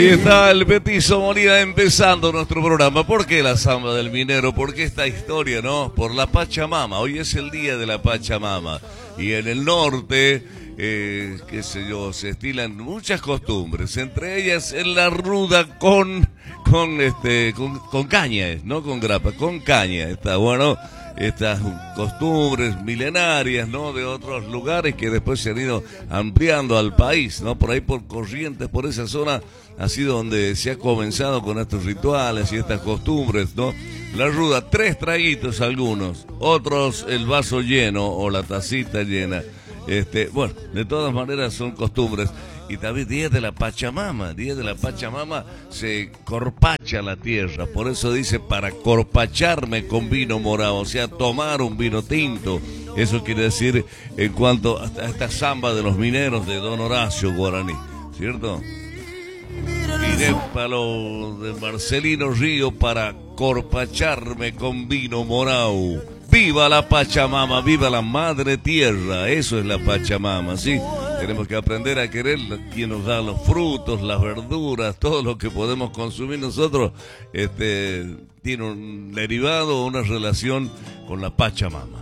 Y está el Petizo Molina empezando nuestro programa. ¿Por qué la samba del minero? ¿Por qué esta historia, no? Por la Pachamama. Hoy es el día de la Pachamama. Y en el norte, qué sé yo, se estilan muchas costumbres. Entre ellas en la ruda con caña, no con grapa, con caña. Está bueno. Estas costumbres milenarias, ¿no? De otros lugares que después se han ido ampliando al país, ¿no? Por ahí por Corrientes, por esa zona, ha sido donde se ha comenzado con estos rituales y estas costumbres, ¿no? La ruda, 3 traguitos algunos, otros el vaso lleno o la tacita llena. Bueno, de todas maneras son costumbres. Y también día de la Pachamama se corpacha la tierra, por eso dice para corpacharme con vino morado, o sea, tomar un vino tinto. Eso quiere decir en cuanto a esta samba de los mineros de Don Horacio Guaraní, ¿cierto? Y de palo de Marcelino Río para corpacharme con vino morado. ¡Viva la Pachamama! ¡Viva la Madre Tierra! Eso es la Pachamama, ¿sí? Tenemos que aprender a querer quien nos da los frutos, las verduras, todo lo que podemos consumir nosotros, tiene un derivado o una relación con la Pachamama.